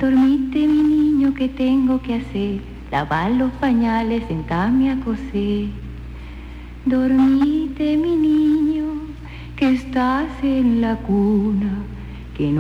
Dormite, mi niño, ¿qué tengo que hacer? Lavar los pañales, sentarme a coser. Dormite, mi niño, que estás en la cuna.